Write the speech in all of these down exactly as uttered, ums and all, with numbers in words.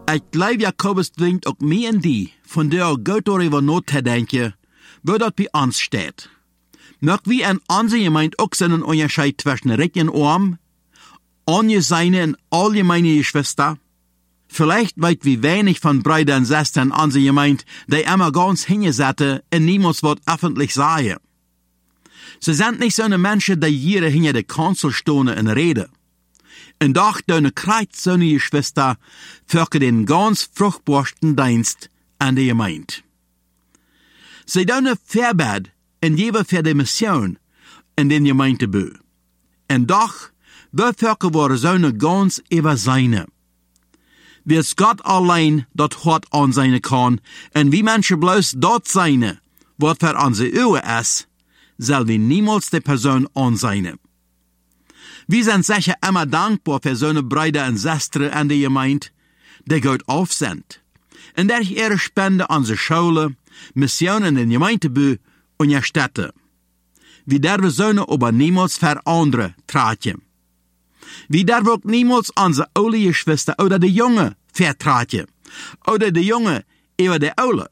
Ik geloof Jakobus dwingt ook mij en die, van der goed darüber nachzudenken, wo dat bij ons steht. Möcht wie in onze gemeinde ook zijn Unterschied zwischen recht und arm, ongeseine und allgemeine Geschwister? Vielleicht weit wie wenig von Brüder und Schwestern in onze gemeinde, die immer ganz hingesetzen und niemals wird öffentlich sagen. Sie sind nicht so eine Menschen, die jeder hinter der Kanzel stehen und reden. Und doch deine Kreuz so eine Geschwister für den ganz fruchtbarsten Dienst an der Gemeinde. Sie deine Verbet in jeder für die Mission in den Gemeindebau. Und doch, wir Völker waren so eine ganz über seine. Wie es Gott allein dort Hort an seine kann, und wie Menschen bloß dort seine, was für unsere Uhr ist, soll wir niemals die Person an seine. Wir sind sicher immer dankbar für so eine Brüder und Schwestern an der Gemeinde, die gut auf sind. Und durch ihre Spende an die Schule, Missionen in den Gemeindebau und ihre Städte. Wir dürfen so eine aber niemals für andere traten. Wir dürfen auch niemals unsere alte Geschwister oder die Junge vertraten. Oder die Junge über die Aule.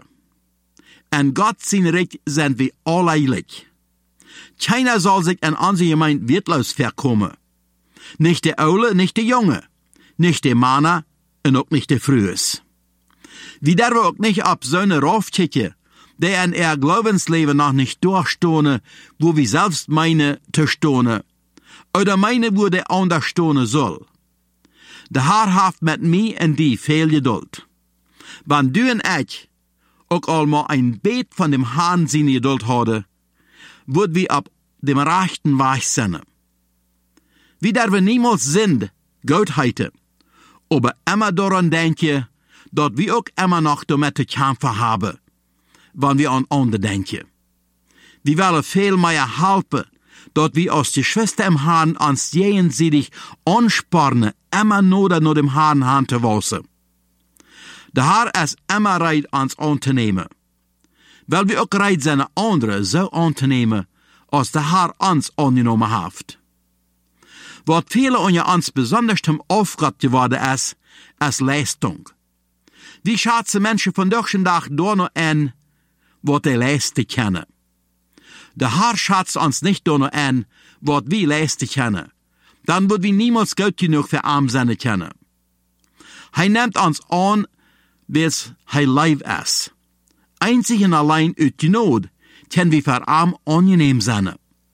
Und Gott sein Recht sind wir alle gleich. Keiner soll sich in unsere Gemeinde wertlos verkommen. Nicht der Aule, nicht der Junge. Nicht der Mann und auch nicht der Frühes. Wir dürfen auch nicht ab so eine raufkicken, der in ihr Glaubensleben noch nicht durchstehen, wo wir selbst meinen zu stehen. Oder meinen, wo der andere stehen soll. Der Herr hat mit mir und die viel Geduld. Wenn du und ich auch einmal ein Bett von dem Herrn seine Geduld haben, würden wir ab dem rechten Weg sein. Wir dürfen niemals sind, Gottheit, aber immer daran denken, dass wir auch immer noch damit zu kämpfen haben, wenn wir an andere denken. Wir wollen viel mehr helfen, dass wir als die Schwester im Herrn uns gegenseitig anspornen, immer nur nach dem Herrn Hand zu wassen. Der Herr ist immer bereit, uns anzunehmen. Weil wir auch bereit sind, andere so anzunehmen, als der Herr uns angenommen hat. Was viele unter uns besonders zum Aufgabe geworden ist, ist Leistung. Wie schätzen Menschen von durch den Tag nur noch an, was die leisten können. Der Herr schätzt uns nicht nur noch an, was wir leisten können. Dann wird wir niemals gut genug für arm sein können. Er nimmt uns an, wie es er live ist. Einzig und allein aus Not können wir für arm angenehm sein.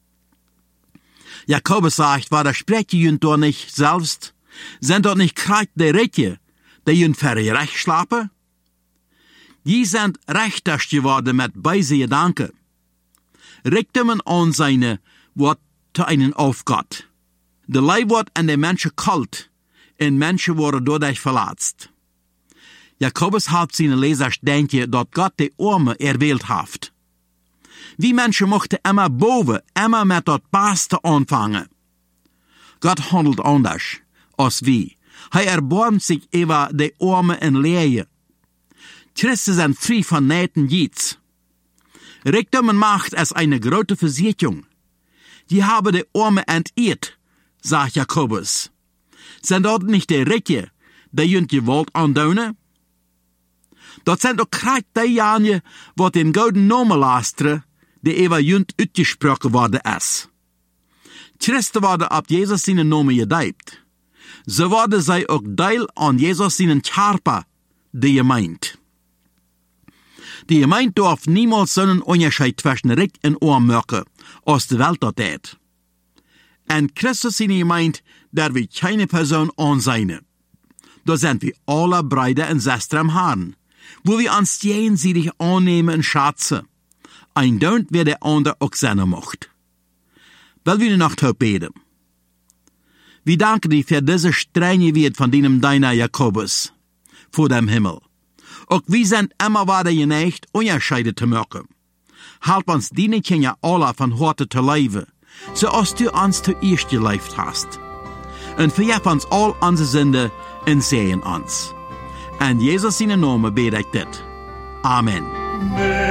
Jakobus sagt, war der spreche jünt doch nicht selbst, sind dort nicht krank die Rätje, die jünt für recht schlafen? Die sind rechters geworden mit beise Gedanken. Richte man an seine, wat zu einen aufgott. Der Leib wird an den Menschen kalt, und Menschen wurden dadurch verletzt. Jakobus hat seine Leser denken, dass Gott die Arme erwählt hat. Wie Menschen mochten immer boven, immer mit das Beste anfangen. Gott handelt anders als wir. Er erbarmt sich über die Arme und Lehe. Christen sind frei von Nähten Jids. Reichtum und Macht ist eine große Versicherung. Die haben die Arme entehrt, sagt Jakobus. Sind dort nicht die Reiche, die jünt Gewalt andaunen? Dort sind auch krank diejenigen, die den gouden Namen lasteren, die über jünt uitgesprochen worden ist. Christen worden ab Jesus seinen Namen gedeibt. So worden sie auch Teil an Jesus seinen Körper, die Gemeinde. Die Gemeinde darf niemals so einen Unterschied zwischen Reich und Arm machen, als die Welt das tät. Und Christus seine Gemeinde darf wir keine Person ansehen. Da sind wir alle Brüder und Schwestern im Herrn, wo wir uns gegenseitig annehmen und schätzen. Ein Don't, wer der andere auch sein macht. Weil wir noch beten. Wir danken dir für diese strenge Wort von deinem Deiner Jakobus vor dem Himmel. Auch wir sind immer weiter geneigt, Unterschiede zu machen. Help uns, deine Kinder alle von heute zu leben, so als du uns zuerst gelebt hast. Und vergib uns all unsere Sünde und sehen uns. In Jesus seinen Namen bete ich das. Amen.